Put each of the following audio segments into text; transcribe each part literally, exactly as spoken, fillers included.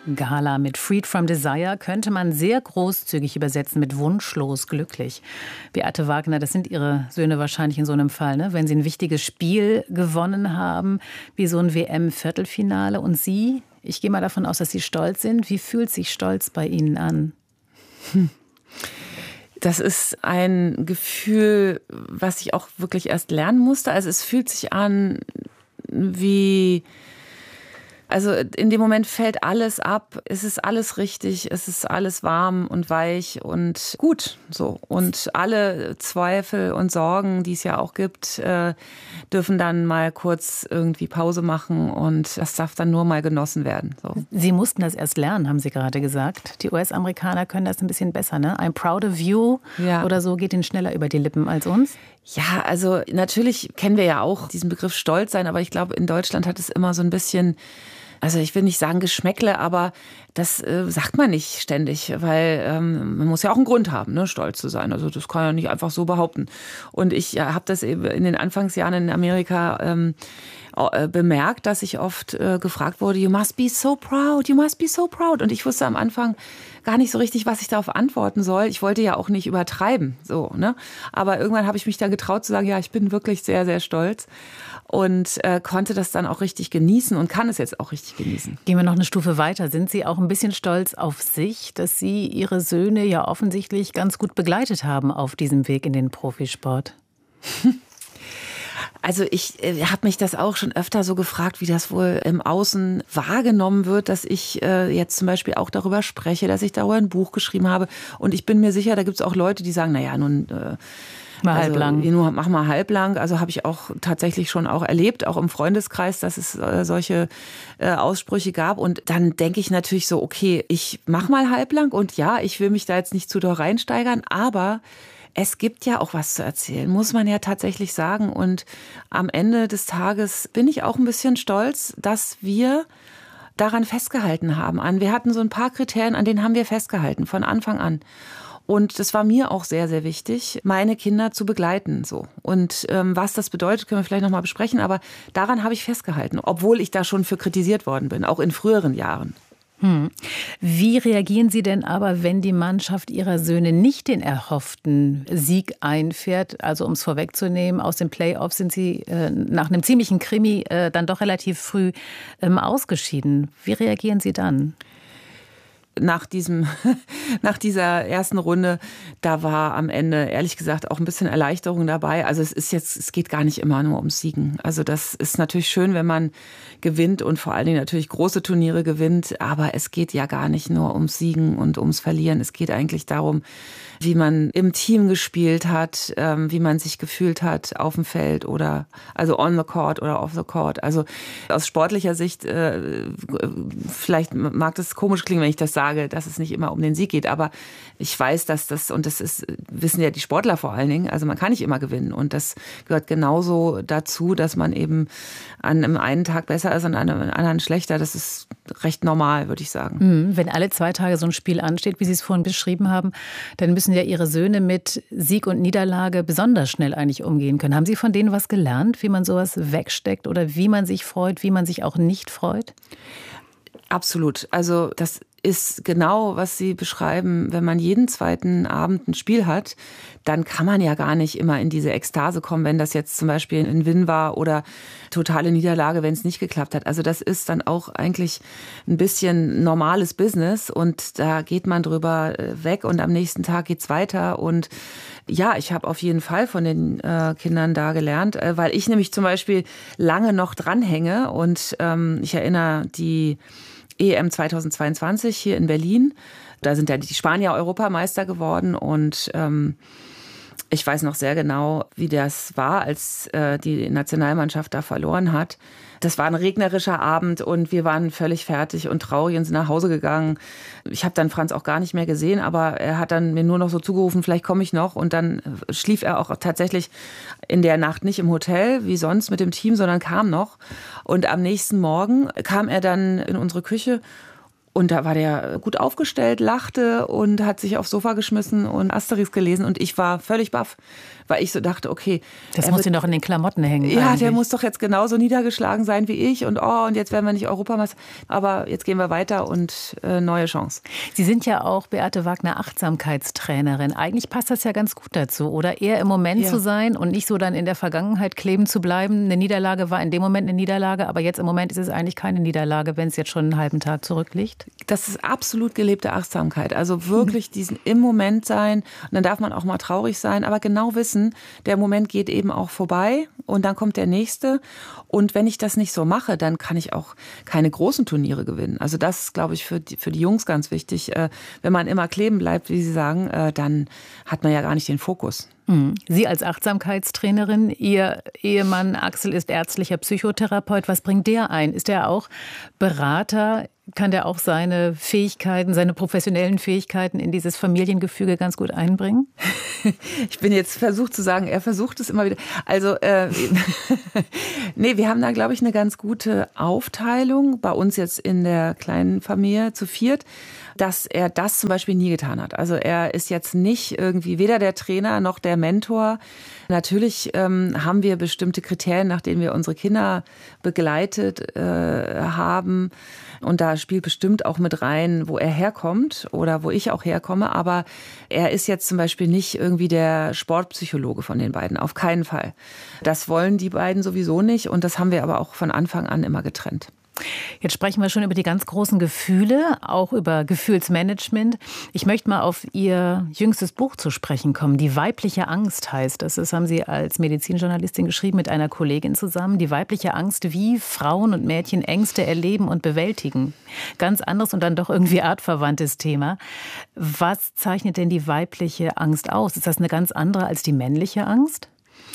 Gala mit Freed from Desire könnte man sehr großzügig übersetzen mit wunschlos glücklich. Beate Wagner, das sind Ihre Söhne wahrscheinlich in so einem Fall, ne? Wenn sie ein wichtiges Spiel gewonnen haben, wie so ein W M-Viertelfinale. Und Sie, ich gehe mal davon aus, dass Sie stolz sind. Wie fühlt sich Stolz bei Ihnen an? Hm. Das ist ein Gefühl, was ich auch wirklich erst lernen musste. Also es fühlt sich an wie... Also in dem Moment fällt alles ab, es ist alles richtig, es ist alles warm und weich und gut so. Und alle Zweifel und Sorgen, die es ja auch gibt, äh, dürfen dann mal kurz irgendwie Pause machen und das darf dann nur mal genossen werden. So. Sie mussten das erst lernen, haben Sie gerade gesagt. Die U S-Amerikaner können das ein bisschen besser, ne? I'm proud of you ja. oder so geht Ihnen schneller über die Lippen als uns. Ja, also natürlich kennen wir ja auch diesen Begriff Stolz sein, aber ich glaube, in Deutschland hat es immer so ein bisschen... Also ich will nicht sagen Geschmäckle, aber das äh, sagt man nicht ständig, weil ähm, man muss ja auch einen Grund haben, ne, stolz zu sein. Also das kann ja nicht einfach so behaupten. Und ich ja, habe das eben in den Anfangsjahren in Amerika ähm, äh, bemerkt, dass ich oft äh, gefragt wurde, you must be so proud, you must be so proud. Und ich wusste am Anfang gar nicht so richtig, was ich darauf antworten soll. Ich wollte ja auch nicht übertreiben, so, ne? Aber irgendwann habe ich mich dann getraut zu sagen, ja, ich bin wirklich sehr, sehr stolz. Und äh, konnte das dann auch richtig genießen und kann es jetzt auch richtig genießen. Gehen wir noch eine Stufe weiter. Sind Sie auch ein bisschen stolz auf sich, dass Sie Ihre Söhne ja offensichtlich ganz gut begleitet haben auf diesem Weg in den Profisport? Also ich äh, habe mich das auch schon öfter so gefragt, wie das wohl im Außen wahrgenommen wird, dass ich äh, jetzt zum Beispiel auch darüber spreche, dass ich darüber ein Buch geschrieben habe. Und ich bin mir sicher, da gibt es auch Leute, die sagen, naja, nun... Äh, Mal also, halblang. Nur mach mal halblang. Also habe ich auch tatsächlich schon auch erlebt, auch im Freundeskreis, dass es äh, solche äh, Aussprüche gab. Und dann denke ich natürlich so, okay, ich mach mal halblang und ja, ich will mich da jetzt nicht zu doll reinsteigern, aber es gibt ja auch was zu erzählen, muss man ja tatsächlich sagen. Und am Ende des Tages bin ich auch ein bisschen stolz, dass wir daran festgehalten haben. Wir hatten so ein paar Kriterien, an denen haben wir festgehalten, von Anfang an. Und das war mir auch sehr, sehr wichtig, meine Kinder zu begleiten. So. Und ähm, was das bedeutet, können wir vielleicht noch mal besprechen. Aber daran habe ich festgehalten, obwohl ich da schon für kritisiert worden bin, auch in früheren Jahren. Hm. Wie reagieren Sie denn aber, wenn die Mannschaft Ihrer Söhne nicht den erhofften Sieg einfährt? Also um es vorwegzunehmen, aus den Playoffs sind Sie äh, nach einem ziemlichen Krimi äh, dann doch relativ früh ähm, ausgeschieden. Wie reagieren Sie dann? Nach diesem, nach dieser ersten Runde, da war am Ende ehrlich gesagt auch ein bisschen Erleichterung dabei. Also es ist jetzt, es geht gar nicht immer nur ums Siegen. Also das ist natürlich schön, wenn man gewinnt und vor allen Dingen natürlich große Turniere gewinnt. Aber es geht ja gar nicht nur ums Siegen und ums Verlieren. Es geht eigentlich darum, wie man im Team gespielt hat, wie man sich gefühlt hat auf dem Feld oder also on the court oder off the court. Also aus sportlicher Sicht, vielleicht mag das komisch klingen, wenn ich das sage, dass es nicht immer um den Sieg geht, aber ich weiß, dass das, und das ist, wissen ja die Sportler vor allen Dingen, also man kann nicht immer gewinnen und das gehört genauso dazu, dass man eben an einem einen Tag besser ist und an einem anderen schlechter. Das ist recht normal, würde ich sagen. Wenn alle zwei Tage so ein Spiel ansteht, wie Sie es vorhin beschrieben haben, dann müssen ja Ihre Söhne mit Sieg und Niederlage besonders schnell eigentlich umgehen können. Haben Sie von denen was gelernt, wie man sowas wegsteckt oder wie man sich freut, wie man sich auch nicht freut? Absolut. Also das ist genau, was Sie beschreiben. Wenn man jeden zweiten Abend ein Spiel hat, dann kann man ja gar nicht immer in diese Ekstase kommen, wenn das jetzt zum Beispiel ein Win war oder totale Niederlage, wenn es nicht geklappt hat. Also das ist dann auch eigentlich ein bisschen normales Business und da geht man drüber weg und am nächsten Tag geht's weiter. Und ja, ich habe auf jeden Fall von den äh, Kindern da gelernt, äh, weil ich nämlich zum Beispiel lange noch dranhänge und ähm, ich erinnere die E M zweitausendzweiundzwanzig hier in Berlin. Da sind ja die Spanier Europameister geworden und ähm, ich weiß noch sehr genau, wie das war, als äh, die Nationalmannschaft da verloren hat. Das war ein regnerischer Abend und wir waren völlig fertig und traurig und sind nach Hause gegangen. Ich habe dann Franz auch gar nicht mehr gesehen, aber er hat dann mir nur noch so zugerufen, vielleicht komme ich noch. Und dann schlief er auch tatsächlich in der Nacht nicht im Hotel, wie sonst mit dem Team, sondern kam noch. Und am nächsten Morgen kam er dann in unsere Küche. Und da war der gut aufgestellt, lachte und hat sich aufs Sofa geschmissen und Asterix gelesen. Und ich war völlig baff, weil ich so dachte, okay. Das muss dir noch in den Klamotten hängen. Ja, eigentlich. Der muss doch jetzt genauso niedergeschlagen sein wie ich und oh, und jetzt werden wir nicht Europameister. Aber jetzt gehen wir weiter und äh, neue Chance. Sie sind ja auch, Beate Wagner, Achtsamkeitstrainerin. Eigentlich passt das ja ganz gut dazu, oder? Eher im Moment ja. zu sein und nicht so dann in der Vergangenheit kleben zu bleiben. Eine Niederlage war in dem Moment eine Niederlage, aber jetzt im Moment ist es eigentlich keine Niederlage, wenn es jetzt schon einen halben Tag zurückliegt. Das ist absolut gelebte Achtsamkeit. Also wirklich diesen im Moment sein. Und dann darf man auch mal traurig sein, aber genau wissen, der Moment geht eben auch vorbei und dann kommt der nächste. Und wenn ich das nicht so mache, dann kann ich auch keine großen Turniere gewinnen. Also das ist, glaube ich, für die, für die Jungs ganz wichtig. Wenn man immer kleben bleibt, wie Sie sagen, dann hat man ja gar nicht den Fokus. Sie als Achtsamkeitstrainerin, Ihr Ehemann Axel ist ärztlicher Psychotherapeut. Was bringt der ein? Ist er auch Berater? Kann der auch seine Fähigkeiten, seine professionellen Fähigkeiten in dieses Familiengefüge ganz gut einbringen? Ich bin jetzt versucht zu sagen, er versucht es immer wieder. Also, äh, nee, wir haben da, glaube ich, eine ganz gute Aufteilung bei uns jetzt in der kleinen Familie zu viert, dass er das zum Beispiel nie getan hat. Also er ist jetzt nicht irgendwie weder der Trainer noch der Mentor. Natürlich ähm, haben wir bestimmte Kriterien, nach denen wir unsere Kinder begleitet äh, haben. Und da spielt bestimmt auch mit rein, wo er herkommt oder wo ich auch herkomme. Aber er ist jetzt zum Beispiel nicht irgendwie der Sportpsychologe von den beiden. Auf keinen Fall. Das wollen die beiden sowieso nicht. Und das haben wir aber auch von Anfang an immer getrennt. Jetzt sprechen wir schon über die ganz großen Gefühle, auch über Gefühlsmanagement. Ich möchte mal auf Ihr jüngstes Buch zu sprechen kommen. Die weibliche Angst heißt das. Das haben Sie als Medizinjournalistin geschrieben mit einer Kollegin zusammen. Die weibliche Angst, wie Frauen und Mädchen Ängste erleben und bewältigen. Ganz anderes und dann doch irgendwie artverwandtes Thema. Was zeichnet denn die weibliche Angst aus? Ist das eine ganz andere als die männliche Angst?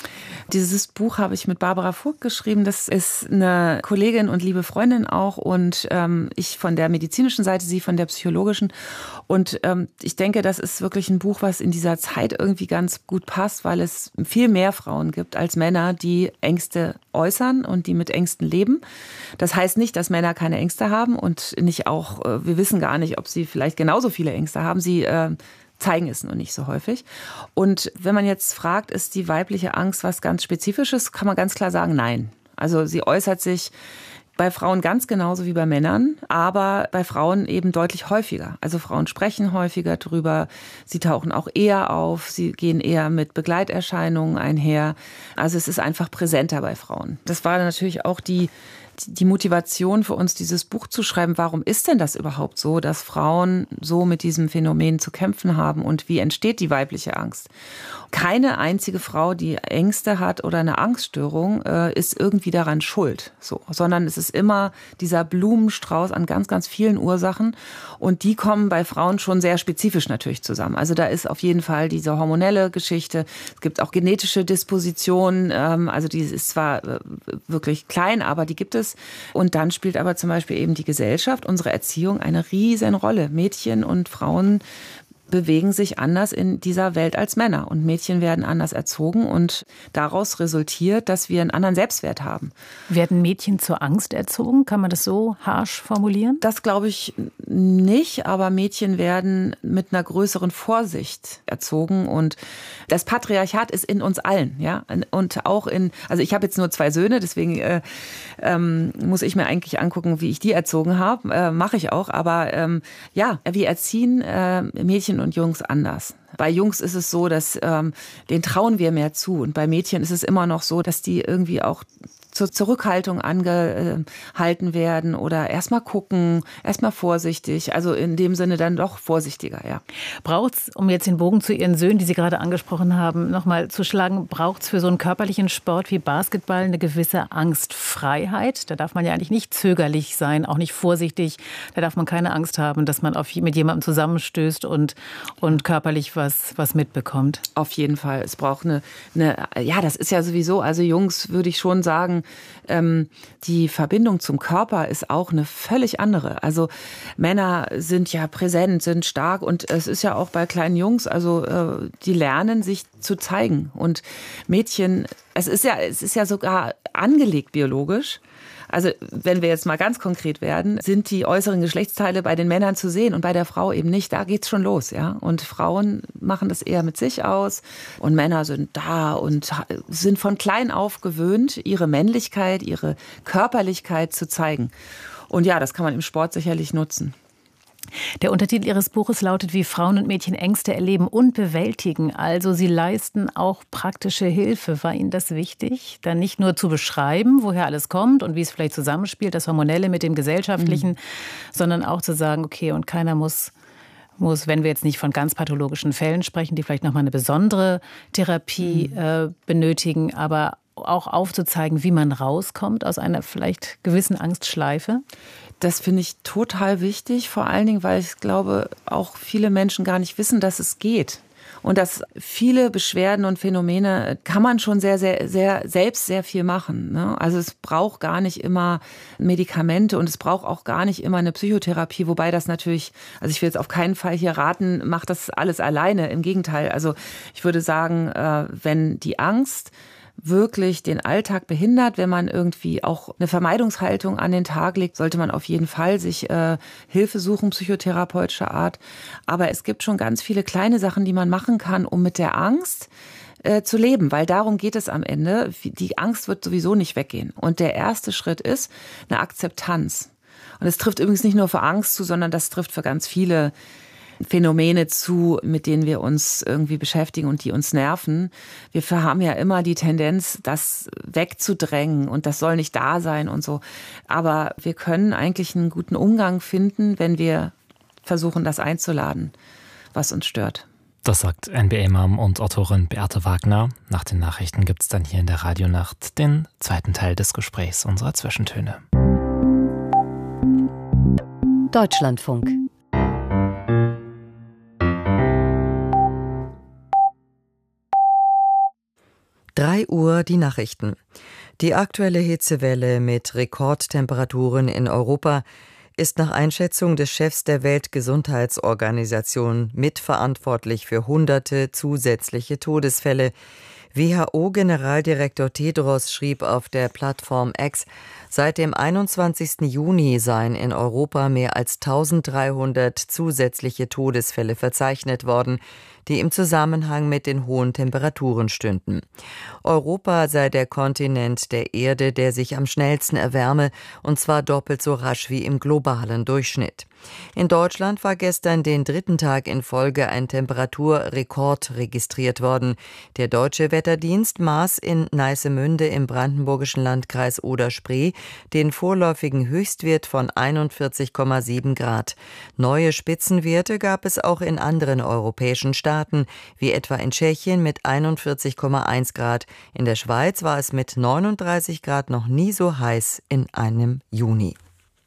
Dieses Buch habe ich mit Barbara Vogt geschrieben. Das ist eine Kollegin und liebe Freundin auch und ähm, ich von der medizinischen Seite, sie von der psychologischen. Und ähm, ich denke, das ist wirklich ein Buch, was in dieser Zeit irgendwie ganz gut passt, weil es viel mehr Frauen gibt als Männer, die Ängste äußern und die mit Ängsten leben. Das heißt nicht, dass Männer keine Ängste haben und nicht auch, äh, wir wissen gar nicht, ob sie vielleicht genauso viele Ängste haben. Sie äh, zeigen es nur nicht so häufig. Und wenn man jetzt fragt, ist die weibliche Angst was ganz Spezifisches, kann man ganz klar sagen, nein. Also sie äußert sich bei Frauen ganz genauso wie bei Männern, aber bei Frauen eben deutlich häufiger. Also Frauen sprechen häufiger drüber, sie tauchen auch eher auf, sie gehen eher mit Begleiterscheinungen einher. Also es ist einfach präsenter bei Frauen. Das war natürlich auch die Die Motivation für uns, dieses Buch zu schreiben, warum ist denn das überhaupt so, dass Frauen so mit diesem Phänomen zu kämpfen haben und wie entsteht die weibliche Angst? Keine einzige Frau, die Ängste hat oder eine Angststörung, ist irgendwie daran schuld, so, sondern es ist immer dieser Blumenstrauß an ganz, ganz vielen Ursachen und die kommen bei Frauen schon sehr spezifisch natürlich zusammen. Also da ist auf jeden Fall diese hormonelle Geschichte, es gibt auch genetische Dispositionen, also die ist zwar wirklich klein, aber die gibt es. Und dann spielt aber zum Beispiel eben die Gesellschaft, unsere Erziehung eine riesen Rolle. Mädchen und Frauen bewegen sich anders in dieser Welt als Männer. Und Mädchen werden anders erzogen und daraus resultiert, dass wir einen anderen Selbstwert haben. Werden Mädchen zur Angst erzogen? Kann man das so harsch formulieren? Das glaube ich nicht, aber Mädchen werden mit einer größeren Vorsicht erzogen und das Patriarchat ist in uns allen, ja, und auch in, also ich habe jetzt nur zwei Söhne, deswegen äh, ähm, muss ich mir eigentlich angucken, wie ich die erzogen habe, äh, mache ich auch, aber ähm, ja, wir erziehen äh, Mädchen und Jungs anders. Bei Jungs ist es so, dass ähm, denen trauen wir mehr zu und bei Mädchen ist es immer noch so, dass die irgendwie auch zur Zurückhaltung angehalten werden oder erstmal gucken, erstmal vorsichtig, also in dem Sinne dann doch vorsichtiger, ja. Braucht's, um jetzt den Bogen zu Ihren Söhnen, die Sie gerade angesprochen haben, nochmal zu schlagen, braucht's für so einen körperlichen Sport wie Basketball eine gewisse Angstfreiheit? Da darf man ja eigentlich nicht zögerlich sein, auch nicht vorsichtig. Da darf man keine Angst haben, dass man auf, mit jemandem zusammenstößt und, und körperlich was, was mitbekommt. Auf jeden Fall. Es braucht eine, eine, ja, das ist ja sowieso, also Jungs würde ich schon sagen, Ähm, die Verbindung zum Körper ist auch eine völlig andere. Also Männer sind ja präsent, sind stark und es ist ja auch bei kleinen Jungs, also äh, die lernen sich zu zeigen und Mädchen, es ist ja, es ist ja sogar angelegt biologisch. Also wenn wir jetzt mal ganz konkret werden, sind die äußeren Geschlechtsteile bei den Männern zu sehen und bei der Frau eben nicht. Da geht's schon los, ja. Und Frauen machen das eher mit sich aus und Männer sind da und sind von klein auf gewöhnt, ihre Männlichkeit, ihre Körperlichkeit zu zeigen. Und ja, das kann man im Sport sicherlich nutzen. Der Untertitel Ihres Buches lautet, wie Frauen und Mädchen Ängste erleben und bewältigen. Also Sie leisten auch praktische Hilfe. War Ihnen das wichtig, dann nicht nur zu beschreiben, woher alles kommt und wie es vielleicht zusammenspielt, das Hormonelle mit dem Gesellschaftlichen, mhm. sondern auch zu sagen, okay, und keiner muss, muss, wenn wir jetzt nicht von ganz pathologischen Fällen sprechen, die vielleicht nochmal eine besondere Therapie mhm. äh, benötigen, aber auch aufzuzeigen, wie man rauskommt aus einer vielleicht gewissen Angstschleife? Das finde ich total wichtig, vor allen Dingen, weil ich glaube, auch viele Menschen gar nicht wissen, dass es geht. Und dass viele Beschwerden und Phänomene kann man schon sehr, sehr, sehr selbst sehr viel machen. Ne? Also es braucht gar nicht immer Medikamente und es braucht auch gar nicht immer eine Psychotherapie, wobei das natürlich, also ich will jetzt auf keinen Fall hier raten, macht das alles alleine. Im Gegenteil, also ich würde sagen, wenn die Angst wirklich den Alltag behindert, wenn man irgendwie auch eine Vermeidungshaltung an den Tag legt, sollte man auf jeden Fall sich äh, Hilfe suchen, psychotherapeutischer Art. Aber es gibt schon ganz viele kleine Sachen, die man machen kann, um mit der Angst äh, zu leben, weil darum geht es am Ende. Die Angst wird sowieso nicht weggehen. Und der erste Schritt ist eine Akzeptanz. Und es trifft übrigens nicht nur für Angst zu, sondern das trifft für ganz viele Phänomene zu, mit denen wir uns irgendwie beschäftigen und die uns nerven. Wir haben ja immer die Tendenz, das wegzudrängen und das soll nicht da sein und so. Aber wir können eigentlich einen guten Umgang finden, wenn wir versuchen, das einzuladen, was uns stört. Das sagt N B A-Mom und Autorin Beate Wagner. Nach den Nachrichten gibt es dann hier in der Radionacht den zweiten Teil des Gesprächs unserer Zwischentöne. Deutschlandfunk. drei Uhr die Nachrichten. Die aktuelle Hitzewelle mit Rekordtemperaturen in Europa ist nach Einschätzung des Chefs der Weltgesundheitsorganisation mitverantwortlich für hunderte zusätzliche Todesfälle. W H O-Generaldirektor Tedros schrieb auf der Plattform X, seit dem einundzwanzigsten Juni seien in Europa mehr als eintausenddreihundert zusätzliche Todesfälle verzeichnet worden, die im Zusammenhang mit den hohen Temperaturen stünden. Europa sei der Kontinent der Erde, der sich am schnellsten erwärme, und zwar doppelt so rasch wie im globalen Durchschnitt. In Deutschland war gestern den dritten Tag in Folge ein Temperaturrekord registriert worden. Der Deutsche Wetterdienst maß in Neissemünde im brandenburgischen Landkreis Oder-Spree den vorläufigen Höchstwert von einundvierzig Komma sieben Grad. Neue Spitzenwerte gab es auch in anderen europäischen Staaten, wie etwa in Tschechien mit einundvierzig Komma eins Grad. In der Schweiz war es mit neununddreißig Grad noch nie so heiß in einem Juni.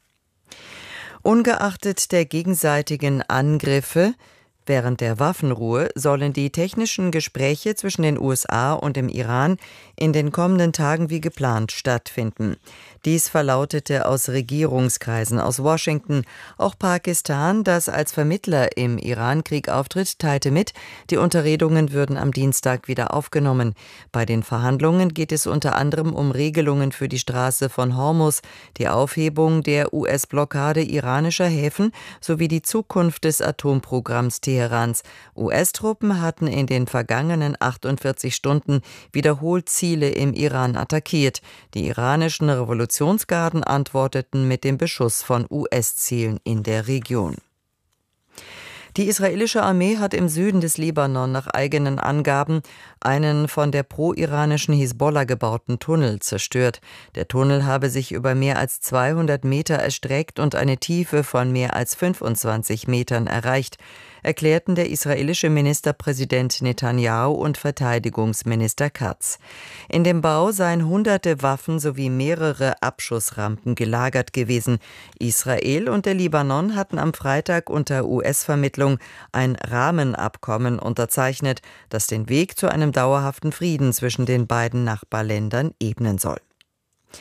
Ungeachtet der gegenseitigen Angriffe während der Waffenruhe sollen die technischen Gespräche zwischen den U S A und dem Iran in den kommenden Tagen wie geplant stattfinden. Dies verlautete aus Regierungskreisen aus Washington. Auch Pakistan, das als Vermittler im Iran-Krieg auftritt, teilte mit, die Unterredungen würden am Dienstag wieder aufgenommen. Bei den Verhandlungen geht es unter anderem um Regelungen für die Straße von Hormuz, die Aufhebung der U S-Blockade iranischer Häfen sowie die Zukunft des Atomprogramms Teherans. U S-Truppen hatten in den vergangenen achtundvierzig Stunden wiederholt Ziele im Iran attackiert. Die iranischen Revolutionsgarden antworteten mit dem Beschuss von U S-Zielen in der Region. Die israelische Armee hat im Süden des Libanon nach eigenen Angaben einen von der pro-iranischen Hisbollah gebauten Tunnel zerstört. Der Tunnel habe sich über mehr als zweihundert Meter erstreckt und eine Tiefe von mehr als fünfundzwanzig Metern erreicht, erklärten der israelische Ministerpräsident Netanyahu und Verteidigungsminister Katz. In dem Bau seien hunderte Waffen sowie mehrere Abschussrampen gelagert gewesen. Israel und der Libanon hatten am Freitag unter U S-Vermittlung ein Rahmenabkommen unterzeichnet, das den Weg zu einem dauerhaften Frieden zwischen den beiden Nachbarländern ebnen soll.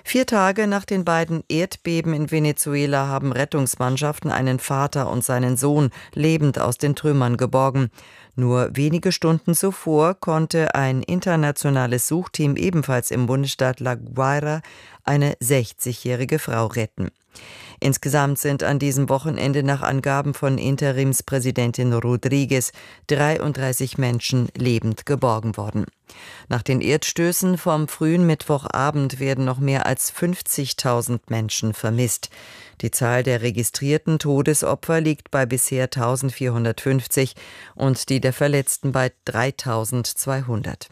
Vier Tage nach den beiden Erdbeben in Venezuela haben Rettungsmannschaften einen Vater und seinen Sohn lebend aus den Trümmern geborgen. Nur wenige Stunden zuvor konnte ein internationales Suchteam ebenfalls im Bundesstaat La Guaira eine sechzigjährige Frau retten. Insgesamt sind an diesem Wochenende nach Angaben von Interimspräsidentin Rodriguez dreiunddreißig Menschen lebend geborgen worden. Nach den Erdstößen vom frühen Mittwochabend werden noch mehr als fünfzigtausend Menschen vermisst. Die Zahl der registrierten Todesopfer liegt bei bisher eintausendvierhundertfünfzig und die der Verletzten bei dreitausendzweihundert.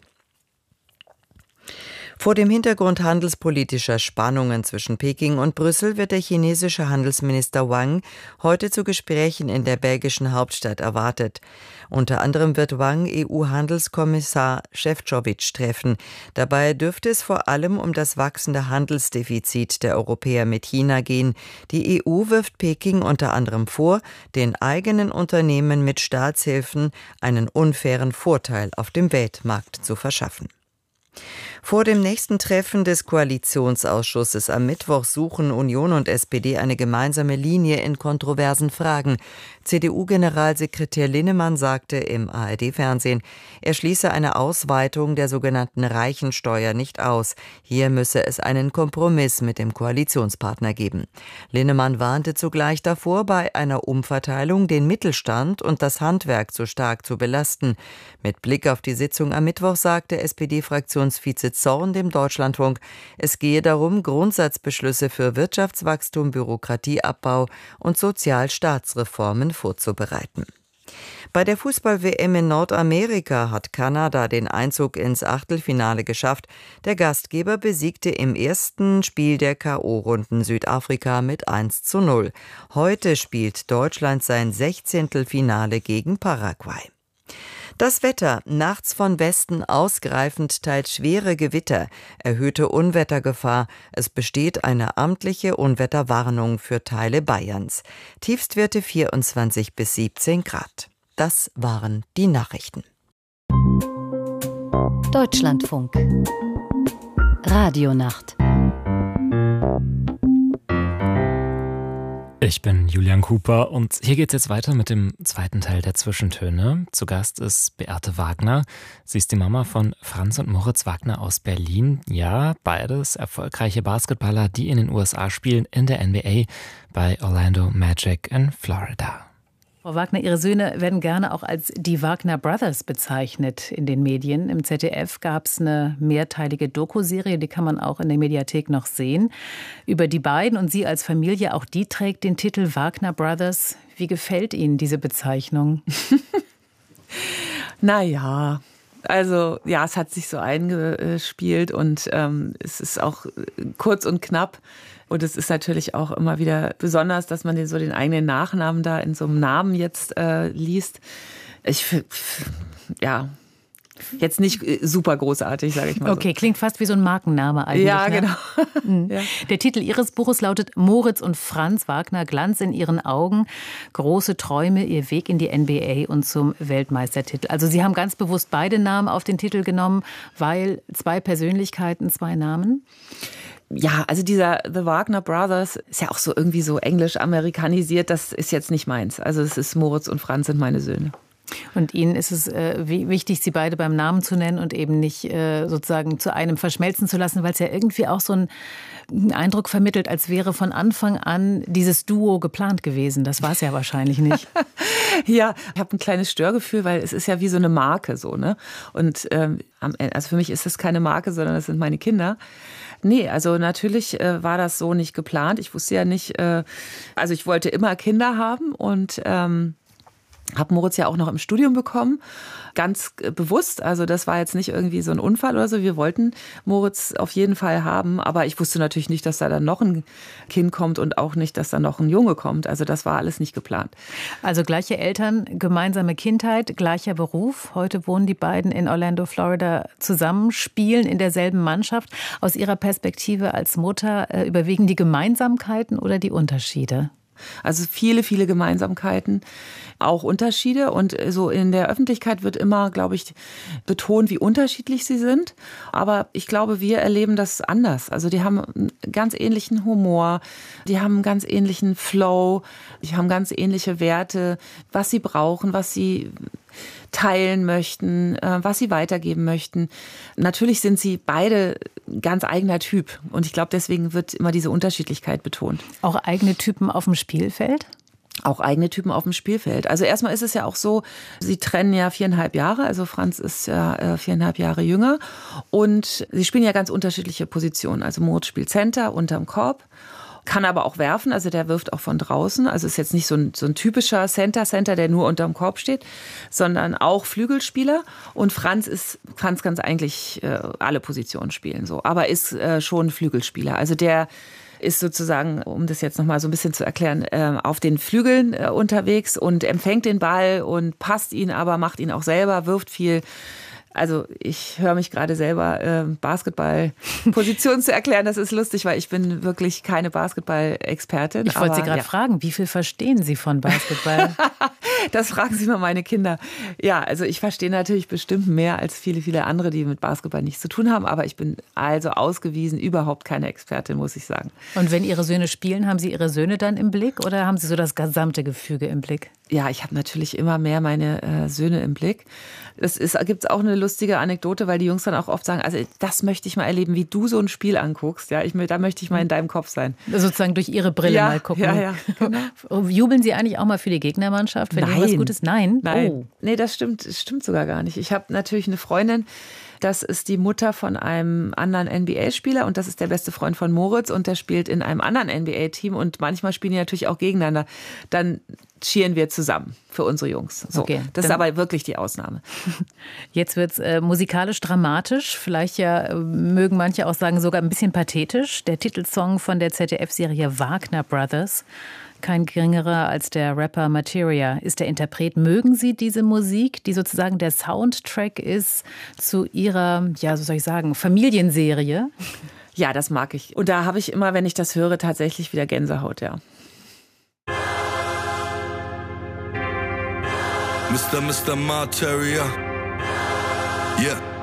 Vor dem Hintergrund handelspolitischer Spannungen zwischen Peking und Brüssel wird der chinesische Handelsminister Wang heute zu Gesprächen in der belgischen Hauptstadt erwartet. Unter anderem wird Wang E U-Handelskommissar Šefčovič treffen. Dabei dürfte es vor allem um das wachsende Handelsdefizit der Europäer mit China gehen. Die E U wirft Peking unter anderem vor, den eigenen Unternehmen mit Staatshilfen einen unfairen Vorteil auf dem Weltmarkt zu verschaffen. Vor dem nächsten Treffen des Koalitionsausschusses am Mittwoch suchen Union und S P D eine gemeinsame Linie in kontroversen Fragen. C D U-Generalsekretär Linnemann sagte im A R D-Fernsehen, er schließe eine Ausweitung der sogenannten Reichensteuer nicht aus. Hier müsse es einen Kompromiss mit dem Koalitionspartner geben. Linnemann warnte zugleich davor, bei einer Umverteilung den Mittelstand und das Handwerk zu stark zu belasten. Mit Blick auf die Sitzung am Mittwoch sagte S P D-Fraktionsvize Zorn dem Deutschlandfunk, es gehe darum, Grundsatzbeschlüsse für Wirtschaftswachstum, Bürokratieabbau und Sozialstaatsreformen vorzubereiten. Bei der Fußball-W M in Nordamerika hat Kanada den Einzug ins Achtelfinale geschafft. Der Gastgeber besiegte im ersten Spiel der K O-Runden Südafrika mit eins zu null. Heute spielt Deutschland sein Sechzehntelfinale gegen Paraguay. Das Wetter, nachts von Westen ausgreifend, teils schwere Gewitter, erhöhte Unwettergefahr. Es besteht eine amtliche Unwetterwarnung für Teile Bayerns. Tiefstwerte vierundzwanzig bis siebzehn Grad. Das waren die Nachrichten. Deutschlandfunk. Radionacht. Ich bin Julian Cooper und hier geht's jetzt weiter mit dem zweiten Teil der Zwischentöne. Zu Gast ist Beate Wagner. Sie ist die Mama von Franz und Moritz Wagner aus Berlin. Ja, beides erfolgreiche Basketballer, die in den U S A spielen, in der N B A bei Orlando Magic in Florida. Frau Wagner, Ihre Söhne werden gerne auch als die Wagner Brothers bezeichnet in den Medien. Im Z D F gab es eine mehrteilige Doku-Serie, die kann man auch in der Mediathek noch sehen, über die beiden und Sie als Familie. Auch die trägt den Titel Wagner Brothers. Wie gefällt Ihnen diese Bezeichnung? Naja, also ja, es hat sich so eingespielt und ähm, es ist auch kurz und knapp. Und es ist natürlich auch immer wieder besonders, dass man den, so den eigenen Nachnamen da in so einem Namen jetzt äh, liest. Ich, ja, jetzt nicht super großartig, sage ich mal. Okay, so. Klingt fast wie so ein Markenname eigentlich. Ja, ne? genau. Ja. Der Titel Ihres Buches lautet Moritz und Franz Wagner, Glanz in ihren Augen, große Träume, ihr Weg in die N B A und zum Weltmeistertitel. Also Sie haben ganz bewusst beide Namen auf den Titel genommen, weil zwei Persönlichkeiten, zwei Namen? Ja, also dieser The Wagner Brothers ist ja auch so irgendwie so englisch amerikanisiert. Das ist jetzt nicht meins. Also es ist Moritz und Franz sind meine Söhne. Und Ihnen ist es äh, wichtig, sie beide beim Namen zu nennen und eben nicht äh, sozusagen zu einem verschmelzen zu lassen, weil es ja irgendwie auch so einen Eindruck vermittelt, als wäre von Anfang an dieses Duo geplant gewesen. Das war es ja wahrscheinlich nicht. Ja, ich habe ein kleines Störgefühl, weil es ist ja wie so eine Marke so, ne? Und ähm, also für mich ist das keine Marke, sondern das sind meine Kinder. Nee, also natürlich äh, war das so nicht geplant. Ich wusste ja nicht, äh, also ich wollte immer Kinder haben und ähm, habe Moritz ja auch noch im Studium bekommen, ganz bewusst. Also das war jetzt nicht irgendwie so ein Unfall oder so. Wir wollten Moritz auf jeden Fall haben, aber ich wusste natürlich nicht, dass da dann noch ein Kind kommt und auch nicht, dass da noch ein Junge kommt. Also das war alles nicht geplant. Also gleiche Eltern, gemeinsame Kindheit, gleicher Beruf. Heute wohnen die beiden in Orlando, Florida zusammen, spielen in derselben Mannschaft. Aus Ihrer Perspektive als Mutter äh, überwiegen die Gemeinsamkeiten oder die Unterschiede? Also viele, viele Gemeinsamkeiten, auch Unterschiede. Und so in der Öffentlichkeit wird immer, glaube ich, betont, wie unterschiedlich sie sind. Aber ich glaube, wir erleben das anders. Also die haben einen ganz ähnlichen Humor, die haben einen ganz ähnlichen Flow, die haben ganz ähnliche Werte, was sie brauchen, was sie teilen möchten, was sie weitergeben möchten. Natürlich sind sie beide ganz eigener Typ. Und ich glaube, deswegen wird immer diese Unterschiedlichkeit betont. Auch eigene Typen auf dem Spielfeld? Auch eigene Typen auf dem Spielfeld. Also erstmal ist es ja auch so, sie trennen ja viereinhalb Jahre, also Franz ist ja viereinhalb Jahre jünger und sie spielen ja ganz unterschiedliche Positionen. Also Moritz spielt Center unterm Korb, kann aber auch werfen, also der wirft auch von draußen. Also ist jetzt nicht so ein, so ein typischer Center-Center, der nur unterm Korb steht, sondern auch Flügelspieler. Und Franz ist, Franz kann eigentlich äh, alle Positionen spielen, so, aber ist äh, schon Flügelspieler. Also der ist sozusagen, um das jetzt nochmal so ein bisschen zu erklären, auf den Flügeln unterwegs und empfängt den Ball und passt ihn aber, macht ihn auch selber, wirft viel. Also ich höre mich gerade selber, äh, Basketball-Position zu erklären. Das ist lustig, weil ich bin wirklich keine Basketball-Expertin. Ich wollte Sie gerade ja. fragen, wie viel verstehen Sie von Basketball? Das fragen Sie mal meine Kinder. Ja, also ich verstehe natürlich bestimmt mehr als viele, viele andere, die mit Basketball nichts zu tun haben. Aber ich bin also ausgewiesen überhaupt keine Expertin, muss ich sagen. Und wenn Ihre Söhne spielen, haben Sie Ihre Söhne dann im Blick oder haben Sie so das gesamte Gefüge im Blick? Ja, ich habe natürlich immer mehr meine äh, Söhne im Blick. Es gibt auch eine lustige Anekdote, weil die Jungs dann auch oft sagen, also das möchte ich mal erleben, wie du so ein Spiel anguckst. Ja, ich, da möchte ich mal in deinem Kopf sein. Sozusagen durch Ihre Brille ja, mal gucken. Ja, ja, genau. Jubeln Sie eigentlich auch mal für die Gegnermannschaft, wenn Nein. irgendwas Gutes? Nein? Nein. Oh. Nee, das stimmt, das stimmt sogar gar nicht. Ich habe natürlich eine Freundin, das ist die Mutter von einem anderen N B A-Spieler und das ist der beste Freund von Moritz und der spielt in einem anderen N B A-Team und manchmal spielen die natürlich auch gegeneinander. Dann cheeren wir zusammen für unsere Jungs. So, okay, das ist aber wirklich die Ausnahme. Jetzt wird es äh, musikalisch dramatisch, vielleicht ja äh, mögen manche auch sagen sogar ein bisschen pathetisch. Der Titelsong von der Z D F-Serie Wagner Brothers. Kein geringerer als der Rapper Materia ist der Interpret. Mögen Sie diese Musik, die sozusagen der Soundtrack ist zu Ihrer, ja, so soll ich sagen, Familienserie? Ja, das mag ich. Und da habe ich immer, wenn ich das höre, tatsächlich wieder Gänsehaut, ja. Mister Mister Materia. Yeah.